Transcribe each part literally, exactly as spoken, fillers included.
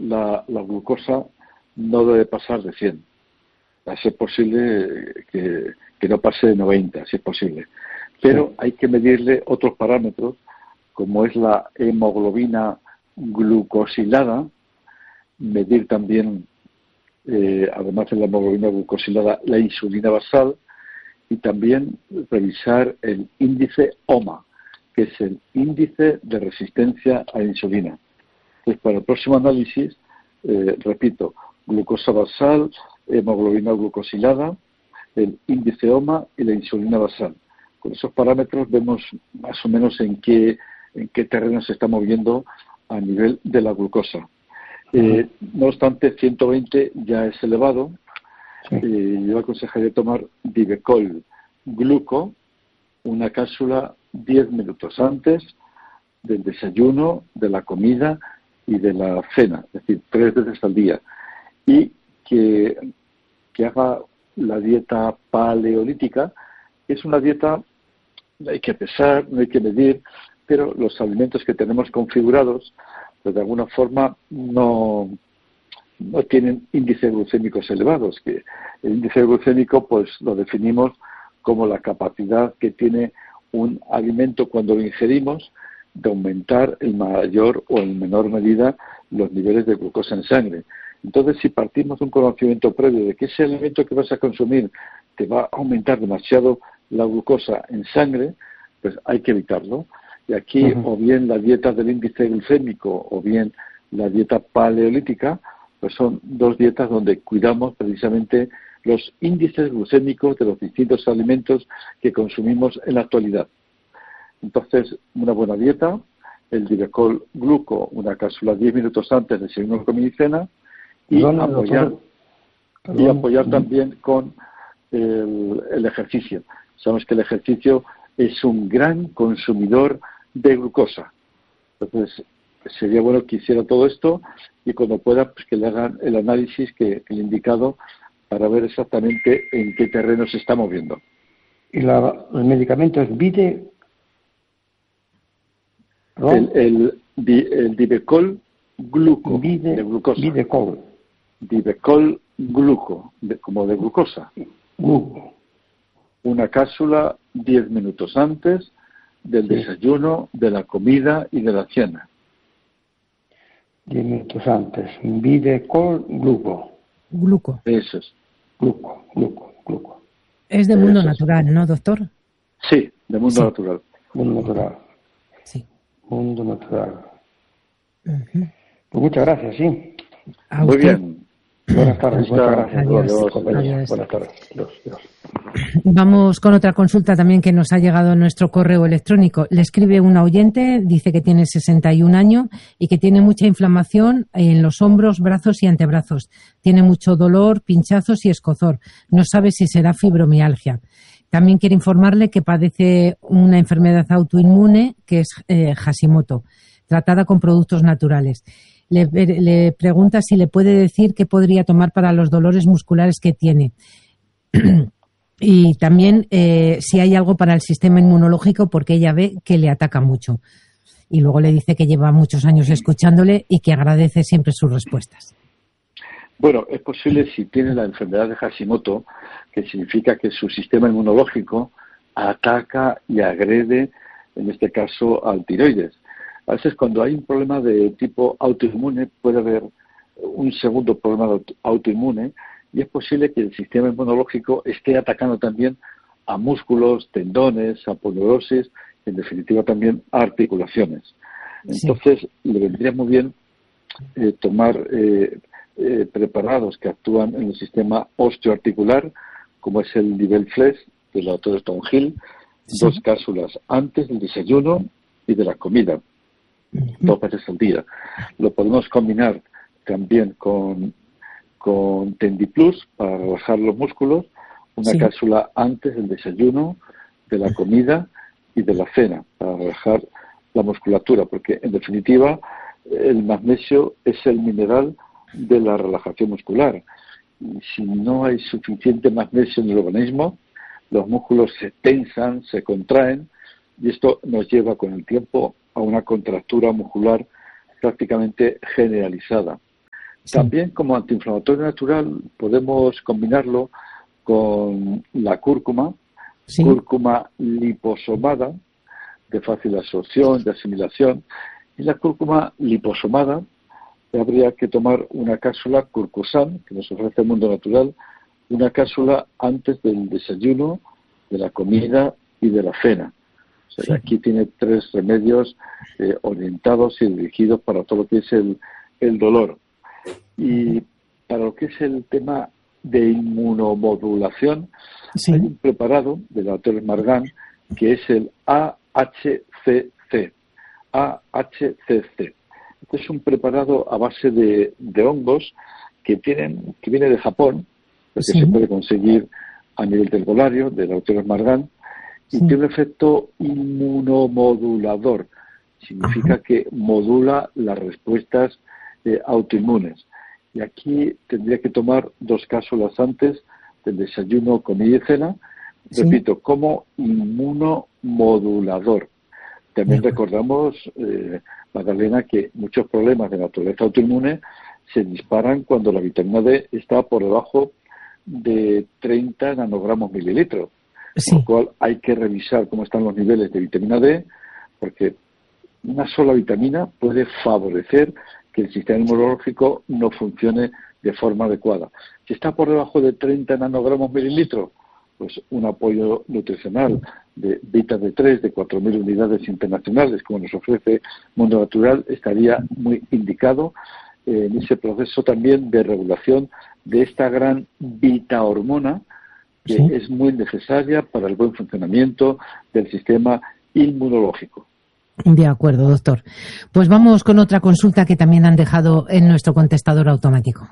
la, la glucosa no debe pasar de cien. A ser posible que, que no pase de noventa, si es posible. Pero sí, hay que medirle otros parámetros, como es la hemoglobina glucosilada, medir también, eh, además de la hemoglobina glucosilada, la insulina basal, y también revisar el índice O M A, que es el índice de resistencia a la insulina. Entonces, para el próximo análisis, eh, repito, glucosa basal, hemoglobina glucosilada, el índice O M A y la insulina basal. Con esos parámetros vemos más o menos en qué, en qué terreno se está moviendo a nivel de la glucosa. Eh, no obstante, ciento veinte ya es elevado. Sí. Eh, yo aconsejaría tomar Divecol Gluco, una cápsula diez minutos antes del desayuno, de la comida y de la cena, es decir, tres veces al día. Y que, que haga la dieta paleolítica, que es una dieta, no hay que pesar, no hay que medir, pero los alimentos que tenemos configurados, pues de alguna forma no, no tienen índices glucémicos elevados, que el índice glucémico pues lo definimos como la capacidad que tiene un alimento cuando lo ingerimos de aumentar en mayor o en menor medida los niveles de glucosa en sangre. Entonces, si partimos de un conocimiento previo de que ese alimento que vas a consumir te va a aumentar demasiado la glucosa en sangre, pues hay que evitarlo. Y aquí, uh-huh. o bien la dieta del índice glucémico o bien la dieta paleolítica, pues son dos dietas donde cuidamos precisamente los índices glucémicos de los distintos alimentos que consumimos en la actualidad. Entonces, una buena dieta, el Divecol Gluco, una cápsula diez minutos antes del desayuno, comida y cena, y Perdón, apoyar, y apoyar también con el, el ejercicio. Sabemos que el ejercicio es un gran consumidor de glucosa. Entonces, sería bueno que hiciera todo esto y cuando pueda, pues que le hagan el análisis que, que le he indicado para ver exactamente en qué terreno se está moviendo. ¿Y la, el medicamento es Vide? El, el, el Divecol Gluco, Vide, de glucosa. Videcol. Divecol Gluco, de, como de glucosa. Gluco. Una cápsula diez minutos antes del sí. desayuno, de la comida y de la cena. diez minutos antes. Videcol Gluco. Gluco. Eso es. Gluco, gluco, gluco. Es de mundo Eso natural, es. ¿no, doctor? Sí, de mundo sí. natural. Mundo natural. Sí. Mundo natural. Uh-huh. Pues muchas gracias, sí. A Muy usted. bien. Buenas tardes, muchas gracias. Adiós. Adiós. Buenas tardes. Adiós. Adiós. Vamos con otra consulta también que nos ha llegado a nuestro correo electrónico. Le escribe una oyente, dice que tiene sesenta y un años y que tiene mucha inflamación en los hombros, brazos y antebrazos. Tiene mucho dolor, pinchazos y escozor. No sabe si será fibromialgia. También quiere informarle que padece una enfermedad autoinmune que es eh, Hashimoto, tratada con productos naturales. Le, le pregunta si le puede decir qué podría tomar para los dolores musculares que tiene. Y también eh, si hay algo para el sistema inmunológico, porque ella ve que le ataca mucho. Y luego le dice que lleva muchos años escuchándole y que agradece siempre sus respuestas. Bueno, es posible si tiene la enfermedad de Hashimoto, que significa que su sistema inmunológico ataca y agrede, en este caso, al tiroides. A veces cuando hay un problema de tipo autoinmune puede haber un segundo problema autoinmune y es posible que el sistema inmunológico esté atacando también a músculos, tendones, a aponeurosis, en definitiva también a articulaciones. Entonces, sí. le vendría muy bien eh, tomar eh, eh, preparados que actúan en el sistema osteoarticular, como es el Nivelflex del doctor Tom Hill, sí. dos cápsulas antes del desayuno y de la comida, uh-huh. dos veces al día. Lo podemos combinar también con, con Tendiplus para relajar los músculos, una sí. cápsula antes del desayuno, de la comida y de la cena, para relajar la musculatura, porque en definitiva el magnesio es el mineral de la relajación muscular. Y si no hay suficiente magnesio en el organismo, los músculos se tensan, se contraen, y esto nos lleva con el tiempo a una contractura muscular prácticamente generalizada. Sí. También como antiinflamatorio natural podemos combinarlo con la cúrcuma, sí. cúrcuma liposomada, de fácil absorción, de asimilación, y la cúrcuma liposomada habría que tomar una cápsula Curcusan, que nos ofrece el mundo natural, una cápsula antes del desayuno, de la comida y de la cena. O sea, sí. Aquí tiene tres remedios eh, orientados y dirigidos para todo lo que es el, el dolor. Y para lo que es el tema de inmunomodulación, sí. hay un preparado del laboratorio Margan que es el A H C C. A H C C. Este es un preparado a base de, de hongos que tienen que viene de Japón, porque sí. se puede conseguir a nivel del herbolario, del laboratorio Margan, y sí. tiene un efecto inmunomodulador. Significa Ajá. que modula las respuestas eh, autoinmunes. Y aquí tendría que tomar dos cápsulas antes del desayuno, comida y cena, sí. repito, como inmunomodulador. También recordamos, eh, Magdalena, que muchos problemas de naturaleza autoinmune se disparan cuando la vitamina D está por debajo de treinta nanogramos mililitros. Sí. Con lo cual hay que revisar cómo están los niveles de vitamina D, porque una sola vitamina puede favorecer que el sistema inmunológico no funcione de forma adecuada. Si está por debajo de treinta nanogramos mililitros, pues un apoyo nutricional de Vita D tres de cuatro mil unidades internacionales, como nos ofrece Mundo Natural, estaría muy indicado eh, en ese proceso también de regulación de esta gran Vita hormona, que sí. es muy necesaria para el buen funcionamiento del sistema inmunológico. De acuerdo, doctor. Pues vamos con otra consulta que también han dejado en nuestro contestador automático.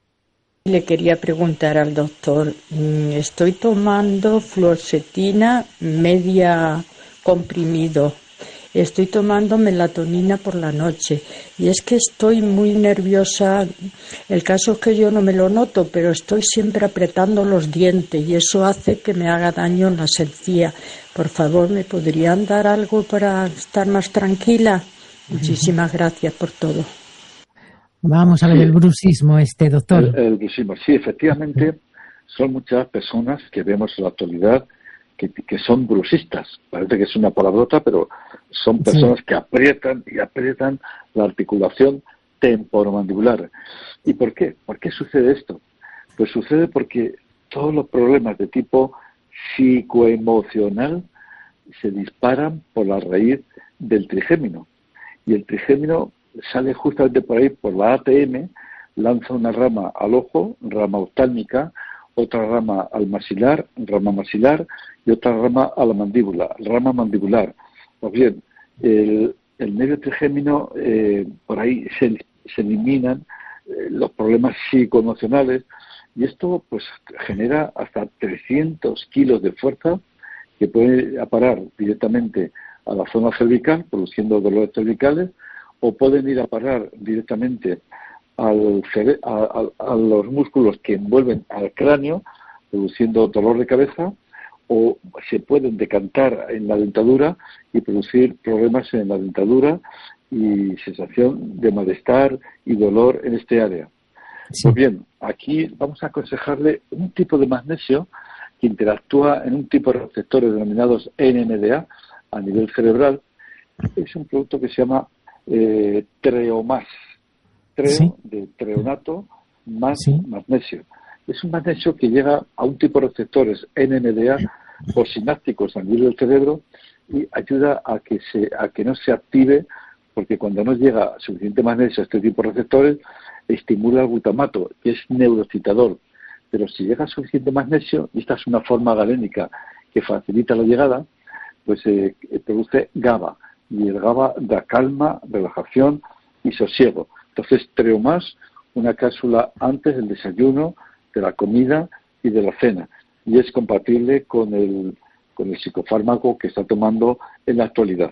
Le quería preguntar al doctor, estoy tomando fluoxetina media comprimido, estoy tomando melatonina por la noche y es que estoy muy nerviosa. El caso es que yo no me lo noto, pero estoy siempre apretando los dientes y eso hace que me haga daño en la encía. Por favor, ¿me podrían dar algo para estar más tranquila? Muchísimas gracias por todo. Vamos a ver sí. el bruxismo este, doctor. El, el bruxismo, sí, efectivamente, son muchas personas que vemos en la actualidad que, que son bruxistas. Parece que es una palabrota, pero son personas sí. que aprietan y aprietan la articulación temporomandibular. ¿Y por qué? ¿Por qué sucede esto? Pues sucede porque todos los problemas de tipo psicoemocional se disparan por la raíz del trigémino. Y el trigémino sale justamente por ahí, por la A T M, lanza una rama al ojo, rama oftálmica, otra rama al maxilar, rama maxilar, y otra rama a la mandíbula, rama mandibular. Pues bien, el, el nervio trigémino, eh, por ahí se, se eliminan eh, los problemas psicoemocionales, y esto pues genera hasta trescientos kilos de fuerza que puede aparar directamente a la zona cervical, produciendo dolores cervicales, o pueden ir a parar directamente al cere- a, a, a los músculos que envuelven al cráneo, produciendo dolor de cabeza, o se pueden decantar en la dentadura y producir problemas en la dentadura y sensación de malestar y dolor en este área. Sí. Pues bien, aquí vamos a aconsejarle un tipo de magnesio que interactúa en un tipo de receptores denominados N M D A a nivel cerebral. Es un producto que se llama Eh, Treomás, treo ¿Sí? de treonato más ¿Sí? magnesio. Es un magnesio que llega a un tipo de receptores N M D A postsinápticos a nivel del cerebro y ayuda a que se a que no se active, porque cuando no llega suficiente magnesio a este tipo de receptores estimula el glutamato, que es neuroexcitador. Pero si llega suficiente magnesio, y esta es una forma galénica que facilita la llegada, pues eh, produce GABA. Y el GABA da calma, relajación y sosiego. Entonces, Treomás, una cápsula antes del desayuno, de la comida y de la cena. Y es compatible con el, con el psicofármaco que está tomando en la actualidad.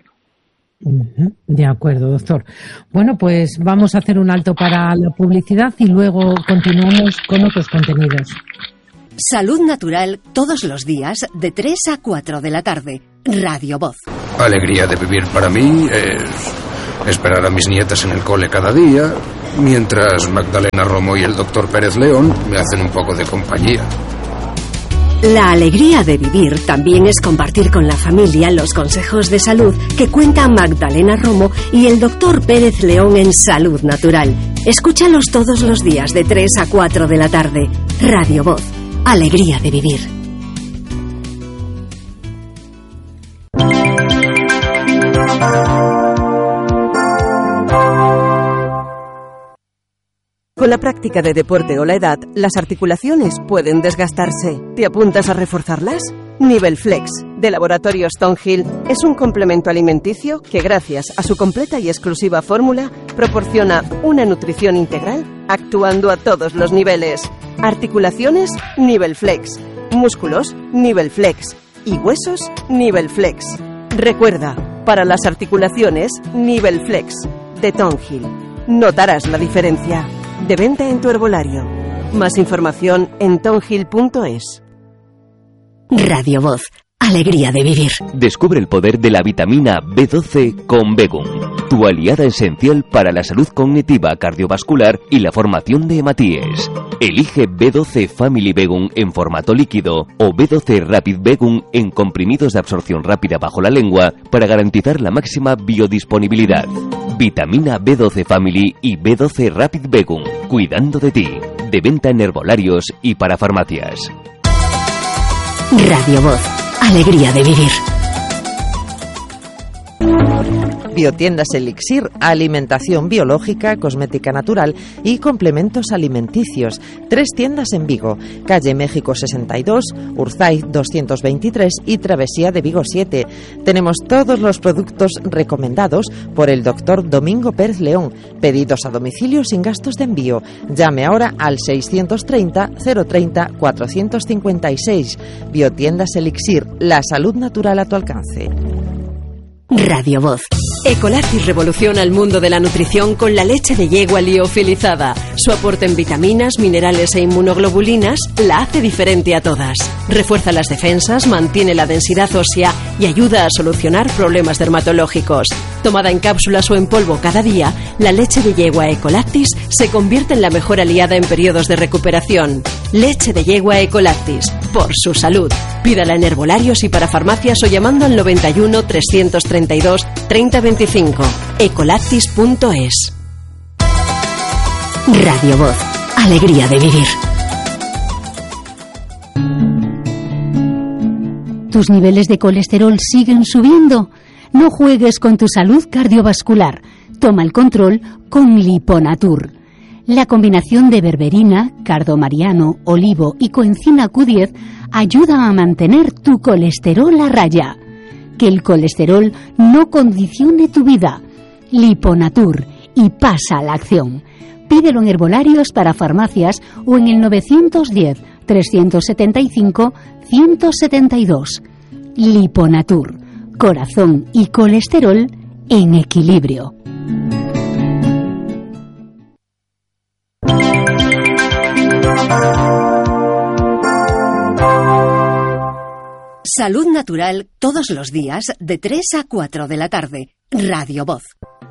De acuerdo, doctor. Bueno, pues vamos a hacer un alto para la publicidad y luego continuamos con otros contenidos. Salud Natural todos los días de tres a cuatro de la tarde. Radio Voz. Alegría de vivir para mí es esperar a mis nietas en el cole cada día, mientras Magdalena Romo y el doctor Pérez León me hacen un poco de compañía. La alegría de vivir también es compartir con la familia los consejos de salud que cuentan Magdalena Romo y el doctor Pérez León en Salud Natural. Escúchalos todos los días de tres a cuatro de la tarde. Radio Voz. Alegría de vivir. Con la práctica de deporte o la edad, las articulaciones pueden desgastarse. ¿Te apuntas a reforzarlas? Nivel Flex, de Laboratorios Stonehill, es un complemento alimenticio que, gracias a su completa y exclusiva fórmula, proporciona una nutrición integral, actuando a todos los niveles. Articulaciones, Nivel Flex. Músculos, Nivel Flex. Y huesos, Nivel Flex. Recuerda, para las articulaciones, Nivel Flex, de Stonehill. Notarás la diferencia. De venta en tu herbolario. Más información en stonehill punto es. Radio Voz. Alegría de vivir. Descubre el poder de la vitamina B doce con Begum, tu aliada esencial para la salud cognitiva, cardiovascular y la formación de hematíes. Elige B doce Family Begum en formato líquido o B doce Rapid Begum en comprimidos de absorción rápida bajo la lengua para garantizar la máxima biodisponibilidad. Vitamina B doce Family y B doce Rapid Begum, cuidando de ti. De venta en herbolarios y para farmacias. Radio Voz. Alegría de vivir. Biotiendas Elixir, alimentación biológica, cosmética natural y complementos alimenticios. Tres tiendas en Vigo, calle México sesenta y dos, Urzaiz doscientos veintitrés y Travesía de Vigo siete. Tenemos todos los productos recomendados por el doctor Domingo Pérez León. Pedidos a domicilio sin gastos de envío. Llame ahora al seiscientos treinta, cero treinta, cuatrocientos cincuenta y seis. Biotiendas Elixir, la salud natural a tu alcance. Radio Voz. Ecolactis revoluciona el mundo de la nutrición con la leche de yegua liofilizada. Su aporte en vitaminas, minerales e inmunoglobulinas la hace diferente a todas. Refuerza las defensas, mantiene la densidad ósea y ayuda a solucionar problemas dermatológicos. Tomada en cápsulas o en polvo cada día, la leche de yegua Ecolactis se convierte en la mejor aliada en periodos de recuperación. Leche de yegua Ecolactis, por su salud. Pídala en herbolarios y para farmacias o llamando al noventa y uno, trescientos treinta y dos, treinta veinticinco. ecolactis punto es. Radio Voz. Alegría de vivir. ¿Tus niveles de colesterol siguen subiendo? No juegues con tu salud cardiovascular. Toma el control con Liponatur. La combinación de berberina, cardomariano, olivo y coenzima Q diez ayuda a mantener tu colesterol a raya. Que el colesterol no condicione tu vida. Liponatur, y pasa a la acción. Pídelo en herbolarios para farmacias o en el novecientos diez, trescientos setenta y cinco, ciento setenta y dos. Liponatur, corazón y colesterol en equilibrio. Salud Natural todos los días de tres a cuatro de la tarde. Radio Voz.